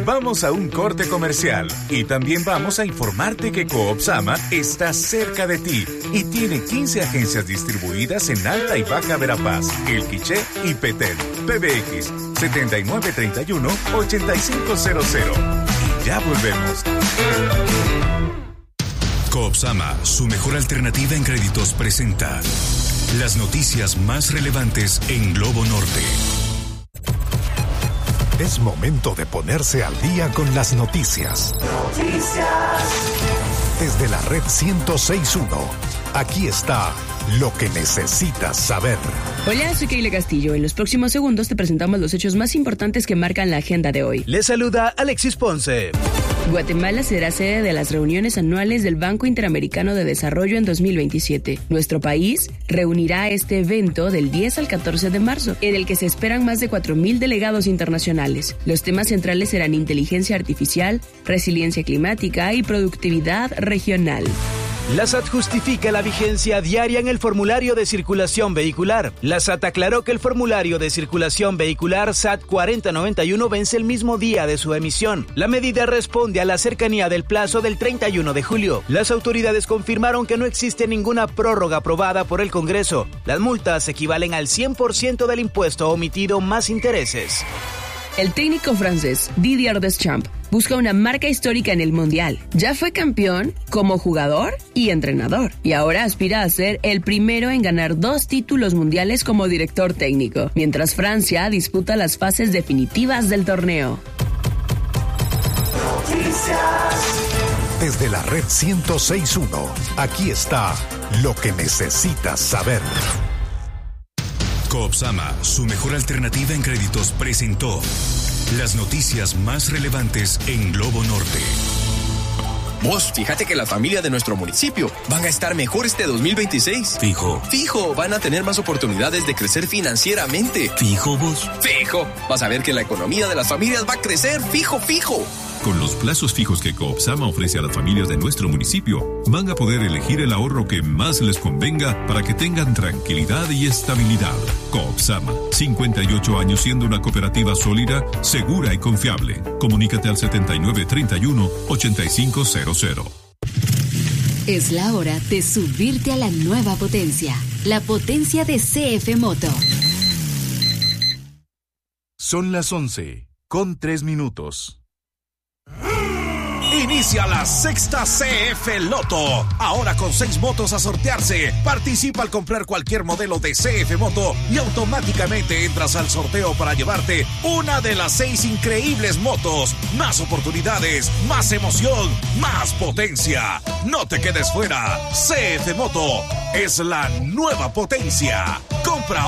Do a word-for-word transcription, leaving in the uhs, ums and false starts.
Vamos a un corte comercial y también vamos a informarte que Coop Sama está cerca de ti y tiene quince agencias distribuidas en Alta y Baja Verapaz, El Quiché y Petén. P B X setenta y nueve treinta y uno ochenta y cinco cero cero. Y ya volvemos. Coop Sama, su mejor alternativa en créditos, presenta las noticias más relevantes en Globo Norte. Es momento de ponerse al día con las noticias. Noticias. Desde la red ciento seis punto uno, aquí está lo que necesitas saber. Hola, soy Keila Castillo. En los próximos segundos te presentamos los hechos más importantes que marcan la agenda de hoy. Les saluda Alexis Ponce. Guatemala será sede de las reuniones anuales del Banco Interamericano de Desarrollo en dos mil veintisiete. Nuestro país reunirá este evento del diez al catorce de marzo, en el que se esperan más de cuatro mil delegados internacionales. Los temas centrales serán inteligencia artificial, resiliencia climática y productividad regional. La S A T justifica la vigencia diaria en el formulario de circulación vehicular. La S A T aclaró que el formulario de circulación vehicular S A T cuarenta noventa y uno vence el mismo día de su emisión. La medida responde a la cercanía del plazo del treinta y uno de julio. Las autoridades confirmaron que no existe ninguna prórroga aprobada por el Congreso. Las multas equivalen al cien por ciento del impuesto omitido más intereses. El técnico francés Didier Deschamps busca una marca histórica en el Mundial. Ya fue campeón como jugador y entrenador, y ahora aspira a ser el primero en ganar dos títulos mundiales como director técnico, mientras Francia disputa las fases definitivas del torneo. Noticias. Desde la red ciento seis punto uno, aquí está lo que necesitas saber. Coop Sama, su mejor alternativa en créditos, presentó las noticias más relevantes en Globo Norte. Vos, fíjate que la familia de nuestro municipio van a estar mejor este dos mil veintiséis. Fijo. Fijo, van a tener más oportunidades de crecer financieramente. Fijo, vos. Fijo, vas a ver que la economía de las familias va a crecer. Fijo, fijo. Con los plazos fijos que Coop Sama ofrece a las familias de nuestro municipio, van a poder elegir el ahorro que más les convenga para que tengan tranquilidad y estabilidad. Coop Sama, cincuenta y ocho años siendo una cooperativa sólida, segura y confiable. Comunícate al setenta y nueve treinta y uno ochenta y cinco cero cero. Es la hora de subirte a la nueva potencia, la potencia de C F Moto. Son las once, con tres minutos. Inicia la sexta C F Loto. Ahora con seis motos a sortearse. Participa al comprar cualquier modelo de C F Moto y automáticamente entras al sorteo para llevarte una de las seis increíbles motos. Más oportunidades, más emoción, más potencia. No te quedes fuera. C F Moto es la nueva potencia. Compra